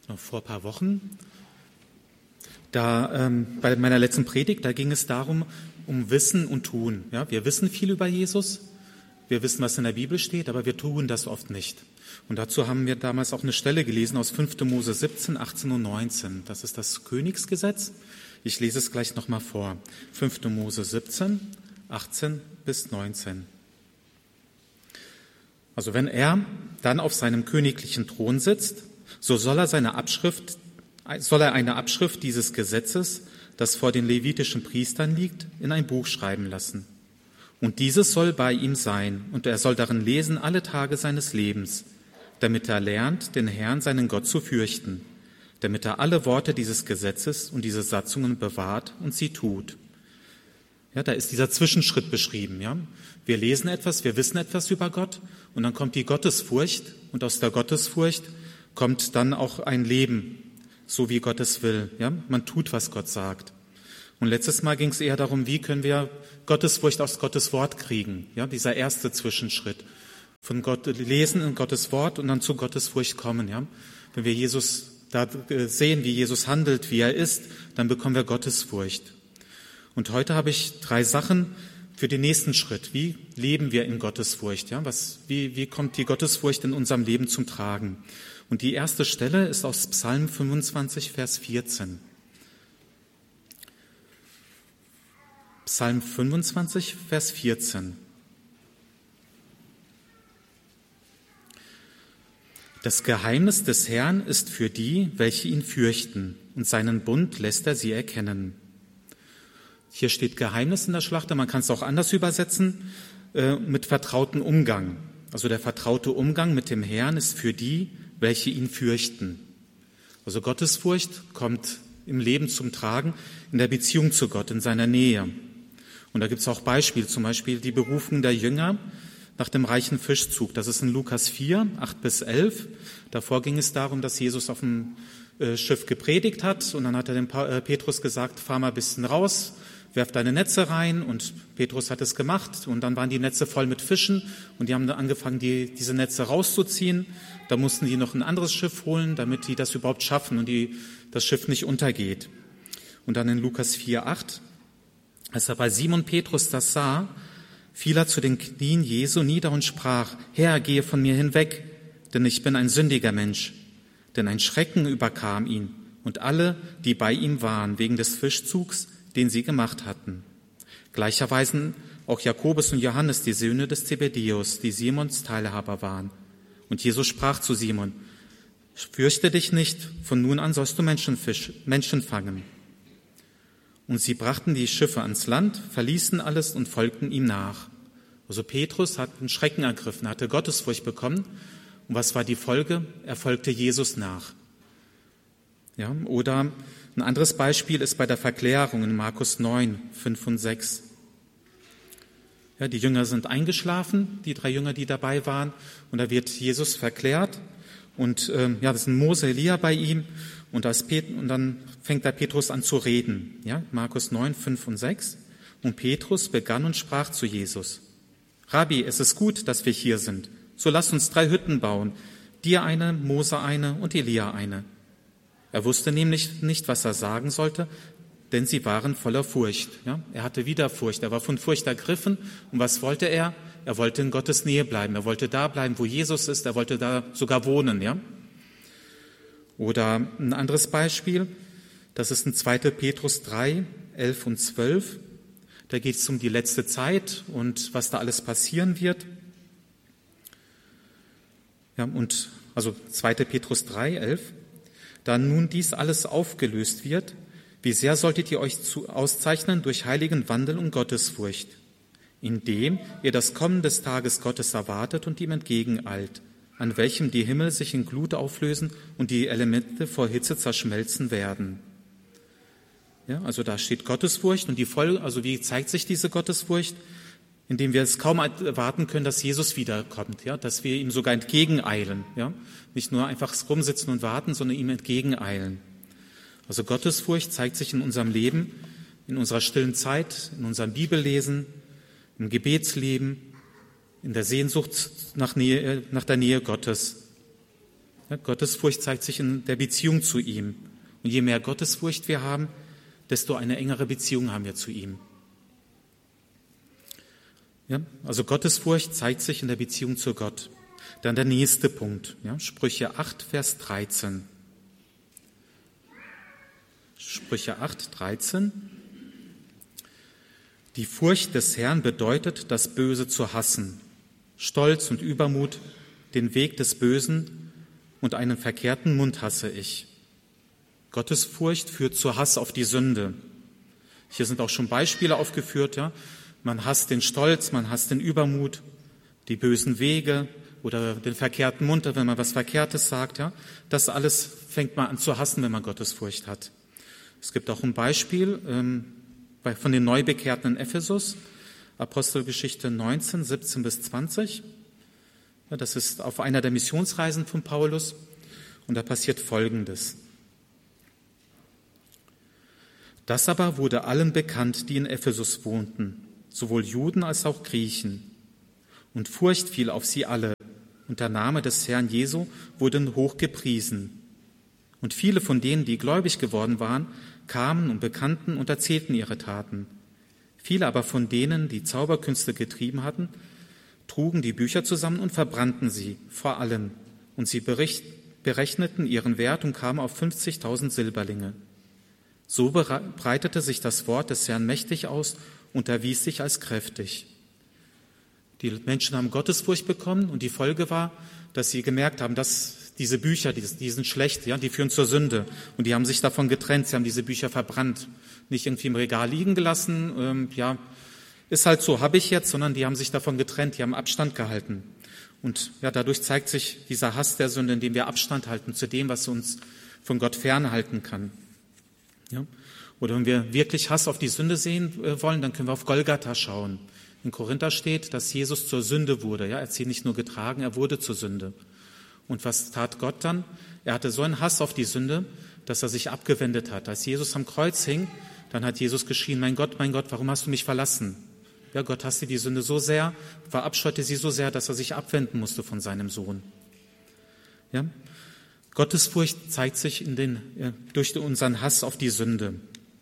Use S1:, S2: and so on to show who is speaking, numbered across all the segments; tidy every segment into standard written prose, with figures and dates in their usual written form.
S1: Vor ein paar Wochen, bei meiner letzten Predigt, da ging es darum, um Wissen und Tun. Ja, wir wissen viel über Jesus, wir wissen, was in der Bibel steht, aber wir tun das oft nicht. Und dazu haben wir damals auch eine Stelle gelesen aus 5. Mose 17, 18 und 19. Das ist das Königsgesetz. Ich lese es gleich nochmal vor. 5. Mose 17, 18 bis 19. Also wenn er dann auf seinem königlichen Thron sitzt, so soll er eine Abschrift dieses Gesetzes, das vor den levitischen Priestern liegt, in ein Buch schreiben lassen. Und dieses soll bei ihm sein, und er soll darin lesen alle Tage seines Lebens, damit er lernt, den Herrn, seinen Gott, zu fürchten, damit er alle Worte dieses Gesetzes und diese Satzungen bewahrt und sie tut. Ja, da ist dieser Zwischenschritt beschrieben. Ja? Wir lesen etwas, wir wissen etwas über Gott, und dann kommt die Gottesfurcht, und aus der Gottesfurcht kommt dann auch ein Leben, so wie Gott es will. Ja? Man tut, was Gott sagt. Und letztes Mal ging es eher darum, wie können wir Gottesfurcht aus Gottes Wort kriegen. Ja? Dieser erste Zwischenschritt. Von Gott lesen in Gottes Wort und dann zu Gottesfurcht kommen. Ja? Wenn wir Jesus da sehen, wie Jesus handelt, wie er ist, dann bekommen wir Gottesfurcht. Und heute habe ich 3 Sachen für den nächsten Schritt. Wie leben wir in Gottesfurcht? Ja? Wie kommt die Gottesfurcht in unserem Leben zum Tragen? Und die erste Stelle ist aus Psalm 25, Vers 14. Psalm 25, Vers 14. Das Geheimnis des Herrn ist für die, welche ihn fürchten, und seinen Bund lässt er sie erkennen. Hier steht Geheimnis in der Schlachter, man kann es auch anders übersetzen, mit vertrauten Umgang. Also der vertraute Umgang mit dem Herrn ist für die, welche ihn fürchten. Also Gottesfurcht kommt im Leben zum Tragen in der Beziehung zu Gott, in seiner Nähe. Und da gibt es auch Beispiele, zum Beispiel die Berufung der Jünger nach dem reichen Fischzug. Das ist in Lukas 4, 8 bis 11. Davor ging es darum, dass Jesus auf dem Schiff gepredigt hat, und dann hat er dem Petrus gesagt, fahr mal ein bisschen raus, werf deine Netze rein, und Petrus hat es gemacht, und dann waren die Netze voll mit Fischen, und die haben dann angefangen, diese Netze rauszuziehen. Da mussten die noch ein anderes Schiff holen, damit die das überhaupt schaffen und das Schiff nicht untergeht. Und dann in Lukas 4, 8, als er bei Simon Petrus das sah, fiel er zu den Knien Jesu nieder und sprach, Herr, gehe von mir hinweg, denn ich bin ein sündiger Mensch. Denn ein Schrecken überkam ihn und alle, die bei ihm waren, wegen des Fischzugs, den sie gemacht hatten. Gleicherweise auch Jakobus und Johannes, die Söhne des Zebedäus, die Simons Teilhaber waren. Und Jesus sprach zu Simon, fürchte dich nicht, von nun an sollst du Menschen fangen. Und sie brachten die Schiffe ans Land, verließen alles und folgten ihm nach. Also Petrus hat einen Schrecken ergriffen, hatte Gottesfurcht bekommen. Und was war die Folge? Er folgte Jesus nach. Ja, oder ein anderes Beispiel ist bei der Verklärung in Markus 9, 5 und 6. Ja, die Jünger sind eingeschlafen, die 3 Jünger, die dabei waren, und da wird Jesus verklärt. Und das sind Mose, Elia bei ihm, und dann fängt der Petrus an zu reden. Ja, Markus 9, 5 und 6. Und Petrus begann und sprach zu Jesus, Rabbi, es ist gut, dass wir hier sind. So lass uns 3 Hütten bauen, dir eine, Mose eine und Elia eine. Er wusste nämlich nicht, was er sagen sollte, denn sie waren voller Furcht. Ja? Er hatte wieder Furcht, er war von Furcht ergriffen. Und was wollte er? Er wollte in Gottes Nähe bleiben, er wollte da bleiben, wo Jesus ist, er wollte da sogar wohnen. Ja? Oder ein anderes Beispiel, das ist in 2. Petrus 3, 11 und 12. Da geht es um die letzte Zeit und was da alles passieren wird. Ja, und also 2. Petrus 3, 11. Da nun dies alles aufgelöst wird, wie sehr solltet ihr euch auszeichnen durch heiligen Wandel und Gottesfurcht, indem ihr das Kommen des Tages Gottes erwartet und ihm entgegeneilt, an welchem die Himmel sich in Glut auflösen und die Elemente vor Hitze zerschmelzen werden. Ja, also da steht Gottesfurcht, und die Folge, also wie zeigt sich diese Gottesfurcht? Indem wir es kaum erwarten können, dass Jesus wiederkommt, ja, dass wir ihm sogar entgegeneilen, ja, nicht nur einfach rumsitzen und warten, sondern ihm entgegeneilen. Also Gottesfurcht zeigt sich in unserem Leben, in unserer stillen Zeit, in unserem Bibellesen, im Gebetsleben, in der Sehnsucht nach der Nähe Gottes. Ja, Gottesfurcht zeigt sich in der Beziehung zu ihm. Und je mehr Gottesfurcht wir haben, desto eine engere Beziehung haben wir zu ihm. Ja, also Gottesfurcht zeigt sich in der Beziehung zu Gott. Dann der nächste Punkt, ja, Sprüche 8, Vers 13. Sprüche 8, 13. Die Furcht des Herrn bedeutet, das Böse zu hassen, Stolz und Übermut, den Weg des Bösen und einen verkehrten Mund hasse ich. Gottesfurcht führt zu Hass auf die Sünde. Hier sind auch schon Beispiele aufgeführt, ja. Man hasst den Stolz, man hasst den Übermut, die bösen Wege oder den verkehrten Mund, wenn man was Verkehrtes sagt, ja. Das alles fängt man an zu hassen, wenn man Gottesfurcht hat. Es gibt auch ein Beispiel von den Neubekehrten in Ephesus, Apostelgeschichte 19, 17 bis 20. Ja, das ist auf einer der Missionsreisen von Paulus und da passiert Folgendes. Das aber wurde allen bekannt, die in Ephesus wohnten, sowohl Juden als auch Griechen. Und Furcht fiel auf sie alle, und der Name des Herrn Jesu wurde hoch gepriesen. Und viele von denen, die gläubig geworden waren, kamen und bekannten und erzählten ihre Taten. Viele aber von denen, die Zauberkünste getrieben hatten, trugen die Bücher zusammen und verbrannten sie vor allen. Und sie berechneten ihren Wert und kamen auf 50.000 Silberlinge. So breitete sich das Wort des Herrn mächtig aus und erwies sich als kräftig. Die Menschen haben Gottesfurcht bekommen und die Folge war, dass sie gemerkt haben, dass diese Bücher, die sind schlecht, ja, die führen zur Sünde. Und die haben sich davon getrennt, sie haben diese Bücher verbrannt. Nicht irgendwie im Regal liegen gelassen, ist halt so, habe ich jetzt, sondern die haben sich davon getrennt, die haben Abstand gehalten. Und ja, dadurch zeigt sich dieser Hass der Sünde, indem wir Abstand halten zu dem, was uns von Gott fernhalten kann. Ja? Oder wenn wir wirklich Hass auf die Sünde sehen wollen, dann können wir auf Golgatha schauen. In Korinther steht, dass Jesus zur Sünde wurde. Ja? Er hat sie nicht nur getragen, er wurde zur Sünde. Und was tat Gott dann? Er hatte so einen Hass auf die Sünde, dass er sich abgewendet hat. Als Jesus am Kreuz hing, dann hat Jesus geschrien, mein Gott, warum hast du mich verlassen? Ja, Gott hasste die Sünde so sehr, verabscheute sie so sehr, dass er sich abwenden musste von seinem Sohn. Ja? Gottesfurcht zeigt sich durch unseren Hass auf die Sünde.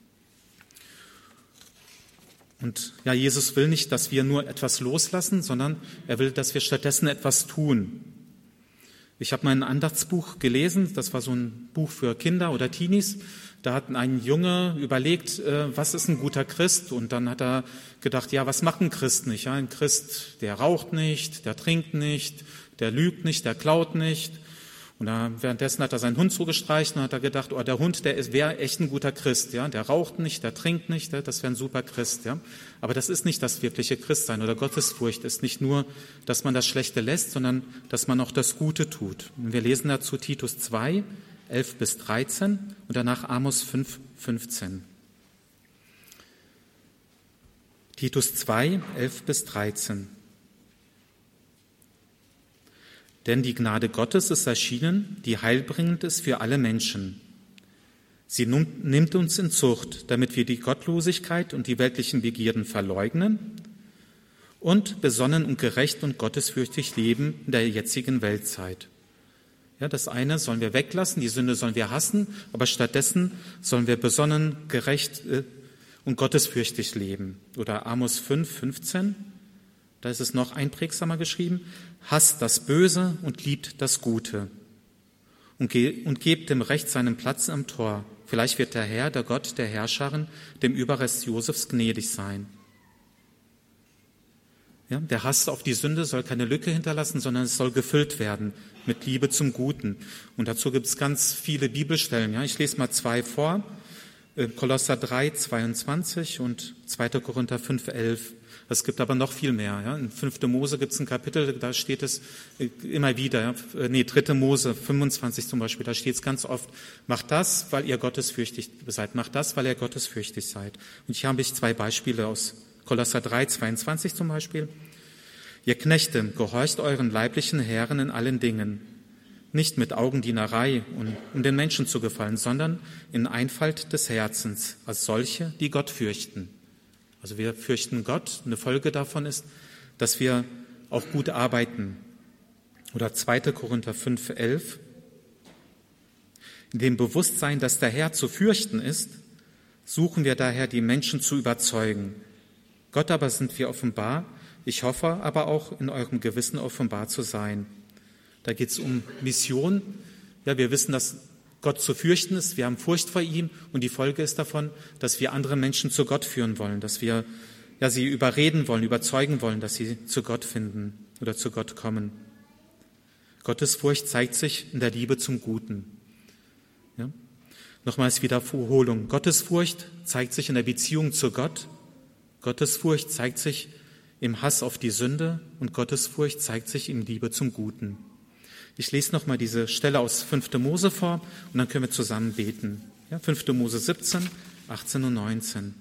S1: Und ja, Jesus will nicht, dass wir nur etwas loslassen, sondern er will, dass wir stattdessen etwas tun. Ich habe mal ein Andachtsbuch gelesen, das war so ein Buch für Kinder oder Teenies. Da hat ein Junge überlegt, was ist ein guter Christ? Und dann hat er gedacht, ja, was macht ein Christ nicht? Ja, ein Christ, der raucht nicht, der trinkt nicht, der lügt nicht, der klaut nicht. Und währenddessen hat er seinen Hund zugestreicht und hat er gedacht, oh, der Hund, der wäre echt ein guter Christ, ja, der raucht nicht, der trinkt nicht, das wäre ein super Christ, ja. Aber das ist nicht das wirkliche Christsein oder Gottesfurcht ist nicht nur, dass man das Schlechte lässt, sondern dass man auch das Gute tut. Und wir lesen dazu Titus 2, 11 bis 13 und danach Amos 5, 15. Titus 2, 11 bis 13. Denn die Gnade Gottes ist erschienen, die heilbringend ist für alle Menschen. Sie nimmt uns in Zucht, damit wir die Gottlosigkeit und die weltlichen Begierden verleugnen und besonnen und gerecht und gottesfürchtig leben in der jetzigen Weltzeit. Ja, das eine sollen wir weglassen, die Sünde sollen wir hassen, aber stattdessen sollen wir besonnen, gerecht und gottesfürchtig leben. Oder Amos 5, 15. Da ist es noch einprägsamer geschrieben, hasst das Böse und liebt das Gute und gebt dem Recht seinen Platz am Tor. Vielleicht wird der Herr, der Gott der Herrscharen, dem Überrest Josefs gnädig sein. Ja, der Hass auf die Sünde soll keine Lücke hinterlassen, sondern es soll gefüllt werden mit Liebe zum Guten. Und dazu gibt es ganz viele Bibelstellen. Ja, ich lese mal 2 vor, Kolosser 3, 22 und 2. Korinther 5, 11. Es gibt aber noch viel mehr. Ja. In 5. Mose gibt es ein Kapitel, da steht es immer wieder. 3. Mose 25 zum Beispiel, da steht es ganz oft, macht das, weil ihr gottesfürchtig seid. Macht das, weil ihr gottesfürchtig seid. Und hier habe ich 2 Beispiele aus Kolosser 3, 22 zum Beispiel. Ihr Knechte, gehorcht euren leiblichen Herren in allen Dingen. Nicht mit Augendienerei, um den Menschen zu gefallen, sondern in Einfalt des Herzens, als solche, die Gott fürchten. Also wir fürchten Gott. Eine Folge davon ist, dass wir auch gut arbeiten. Oder 2. Korinther 5, 11. In dem Bewusstsein, dass der Herr zu fürchten ist, suchen wir daher, die Menschen zu überzeugen. Gott aber sind wir offenbar, ich hoffe aber auch in eurem Gewissen offenbar zu sein. Da geht es um Mission. Ja, wir wissen, dass Gott zu fürchten ist, wir haben Furcht vor ihm und die Folge ist davon, dass wir andere Menschen zu Gott führen wollen, dass wir sie überreden wollen, überzeugen wollen, dass sie zu Gott finden oder zu Gott kommen. Gottesfurcht zeigt sich in der Liebe zum Guten. Ja? Nochmals Wiederholung. Gottesfurcht zeigt sich in der Beziehung zu Gott. Gottesfurcht zeigt sich im Hass auf die Sünde und Gottesfurcht zeigt sich in Liebe zum Guten. Ich lese nochmal diese Stelle aus 5. Mose vor und dann können wir zusammen beten. Ja, 5. Mose 17, 18 und 19.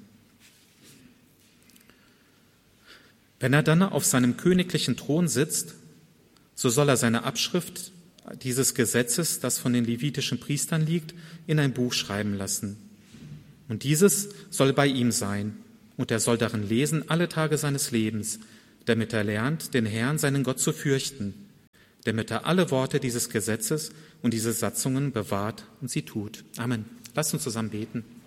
S1: Wenn er dann auf seinem königlichen Thron sitzt, so soll er seine Abschrift dieses Gesetzes, das von den levitischen Priestern liegt, in ein Buch schreiben lassen. Und dieses soll bei ihm sein, und er soll darin lesen alle Tage seines Lebens, damit er lernt, den Herrn, seinen Gott, zu fürchten, damit er alle Worte dieses Gesetzes und diese Satzungen bewahrt und sie tut. Amen. Lasst uns zusammen beten.